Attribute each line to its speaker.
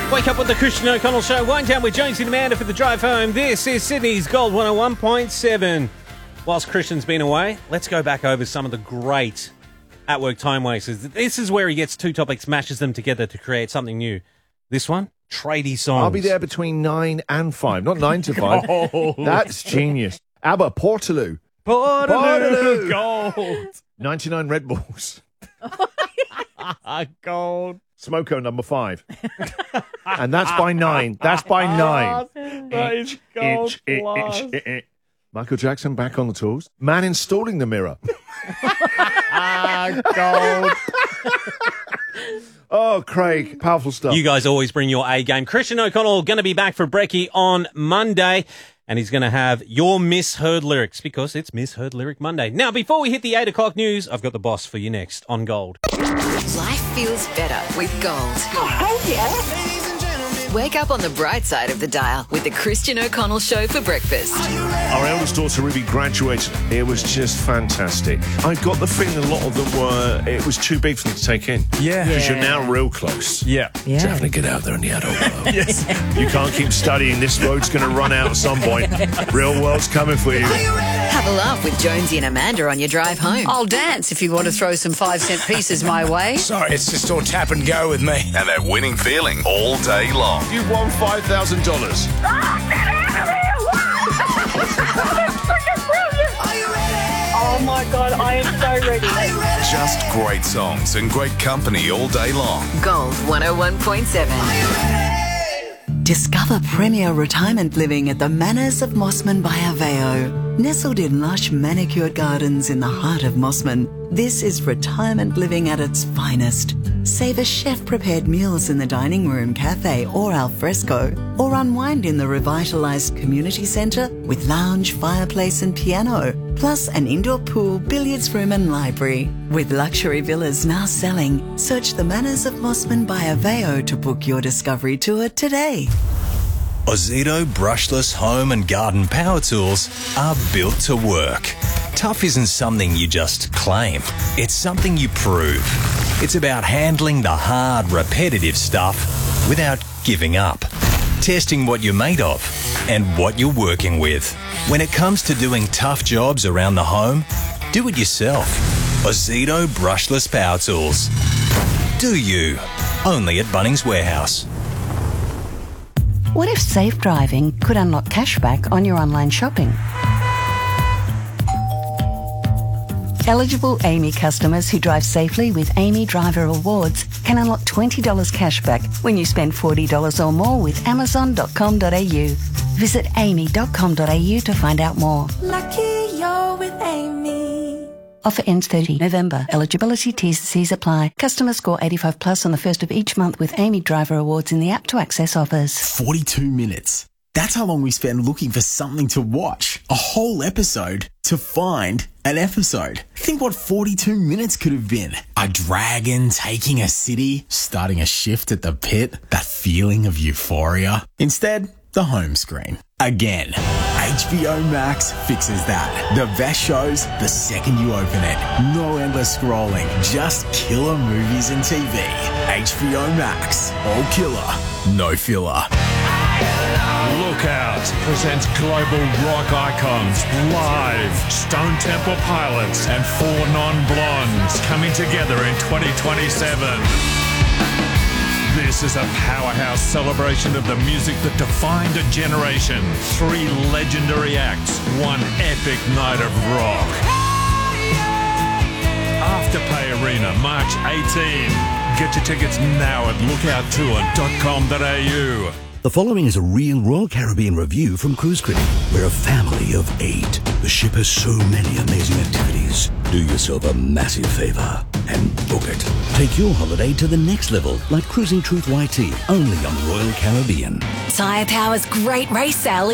Speaker 1: Wake up with the Christian O'Connell Show. Wind down with Jonesy and Amanda for the drive home. This is Sydney's Gold 101.7. Whilst Christian's been away, let's go back over some of the great at-work time wasters. This is where he gets two topics, mashes them together to create something new. This one, tradie songs.
Speaker 2: I'll be there between 9 and 5, not 9 to 5. That's genius. ABBA, Portaloo.
Speaker 1: Portaloo. Gold.
Speaker 2: 99 Red Bulls.
Speaker 1: Gold.
Speaker 2: Smoko, number 5. And that's by 9. That's by 9.
Speaker 1: That is gold plus.
Speaker 2: Michael Jackson back on the tools. Man installing the mirror.
Speaker 1: Gold.
Speaker 2: Oh, Craig, powerful stuff.
Speaker 1: You guys always bring your A game. Christian O'Connell going to be back for Brekkie on Monday, and he's going to have your misheard lyrics because it's Misheard Lyric Monday. Now, before we hit the 8 o'clock news, I've got the boss for you next on Gold.
Speaker 3: Life feels better with Gold.
Speaker 4: Oh, yeah.
Speaker 3: Wake up on the bright side of the dial with the Christian O'Connell Show for breakfast.
Speaker 2: Our eldest daughter, Ruby, graduated. It was just fantastic. I got the feeling a lot of them it was too big for them to take in.
Speaker 5: Yeah.
Speaker 2: Because you're now real close.
Speaker 5: Yeah.
Speaker 2: Definitely get out there in the adult world.
Speaker 5: Yes.
Speaker 2: You can't keep studying. This road's going to run out at some point. Real world's coming for you.
Speaker 3: Have a laugh with Jonesy and Amanda on your drive home.
Speaker 6: I'll dance if you want to throw some 5-cent pieces my way.
Speaker 5: Sorry, it's just all tap and go with me.
Speaker 7: And that winning feeling all day long.
Speaker 2: You won $5,000.
Speaker 4: Oh my God, I am so ready.
Speaker 7: Just great songs and great company all day long.
Speaker 3: Gold 101.7. Discover premier retirement living at the Manors of Mossman by Aveo. Nestled in lush manicured gardens in the heart of Mossman, this is retirement living at its finest. Savor chef-prepared meals in the dining room, cafe or al fresco, or unwind in the revitalised community centre with lounge, fireplace and piano, plus an indoor pool, billiards room and library. With luxury villas now selling, search the Manors of Mossman by Aveo to book your discovery tour today.
Speaker 7: Ozito brushless home and garden power tools are built to work. Tough isn't something you just claim. It's something you prove. It's about handling the hard, repetitive stuff without giving up. Testing what you're made of and what you're working with. When it comes to doing tough jobs around the home, do it yourself. Ozito brushless power tools. Do you? Only at Bunnings Warehouse.
Speaker 6: What if safe driving could unlock cashback on your online shopping? Eligible Amy customers who drive safely with Amy Driver Awards can unlock $20 cashback when you spend $40 or more with Amazon.com.au. Visit amy.com.au to find out more.
Speaker 8: Lucky you're with Amy.
Speaker 6: Offer ends 30 November. Eligibility T's and C's apply. Customers score 85 plus on the first of each month with Amy Driver Awards in the app to access offers.
Speaker 5: 42 minutes. That's how long we spend looking for something to watch. A whole episode to find an episode. Think what 42 minutes could have been. A dragon taking a city, starting a shift at the pit, that feeling of euphoria. Instead, the home screen. Again, HBO Max fixes that. The best shows the second you open it. No endless scrolling, just killer movies and TV. HBO Max, all killer, no filler.
Speaker 9: Lookout presents global rock icons live. Stone Temple Pilots and Four Non-Blondes coming together in 2027. This is a powerhouse celebration of the music that defined a generation. 3 legendary acts, 1 epic night of rock. Afterpay Arena, March 18. Get your tickets now at lookouttour.com.au.
Speaker 10: The following is a real Royal Caribbean review from Cruise Critic. We're a family of 8. The ship has so many amazing activities. Do yourself a massive favor and book it. Take your holiday to the next level, like Cruising Truth YT, only on Royal Caribbean.
Speaker 3: Tyre Power's great race sale